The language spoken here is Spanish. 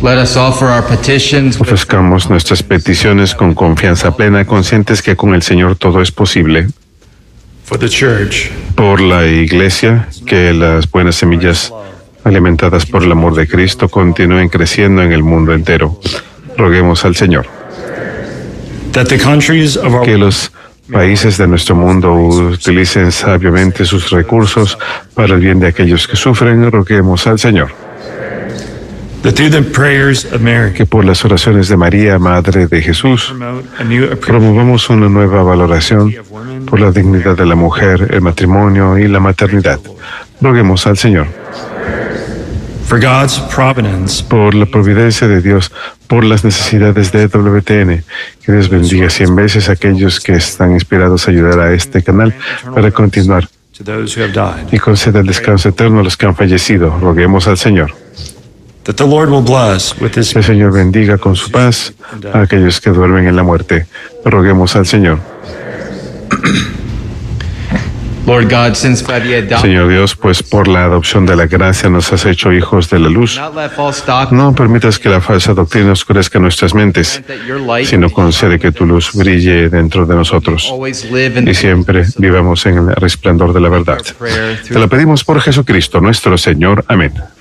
Let us offer our petitions with Ofrezcamos nuestras peticiones con confianza plena, conscientes que con el Señor todo es posible. for the church, Por la Iglesia, que las buenas semillas alimentadas por el amor de Cristo continúen creciendo en el mundo entero. Roguemos al Señor. that the countries of our Que los países de nuestro mundo utilicen sabiamente sus recursos para el bien de aquellos que sufren. Roguemos al Señor. that through the prayers of Mary Que por las oraciones de María, Madre de Jesús, promote a new approach promovamos una nueva valoración por la dignidad de la mujer, el matrimonio y la maternidad. Roguemos al Señor. for God's providence, Por la providencia de Dios, por las necesidades de WTN. Que Dios bendiga 100 veces a aquellos que están inspirados a ayudar a este canal para continuar to those who have died, y conceda el descanso eterno a los que han fallecido. Roguemos al Señor. that the Lord will bless with His Que el Señor bendiga con su paz a aquellos que duermen en la muerte. Roguemos al Señor. Lord God, since by the adoption, Señor Dios, pues por la adopción de la gracia nos has hecho hijos de la luz. not let false doctrine No permitas que la falsa doctrina oscurezca nuestras mentes, that your light sino concede que tu luz brille dentro de nosotros always live in y siempre vivamos en el resplandor de la verdad. Te lo pedimos por Jesucristo, nuestro Señor. Amén.